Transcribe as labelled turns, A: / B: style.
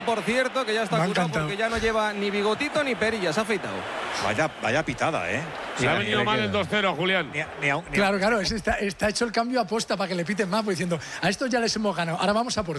A: Por cierto, que ya está curado porque ya no lleva ni bigotito ni perilla, se ha afeitado.
B: Vaya pitada, ¿eh?
C: Se ha venido mal el 2-0, Julián.
D: Claro, está hecho el cambio a posta para que le piten más, pues diciendo, a estos ya les hemos ganado, ahora vamos a por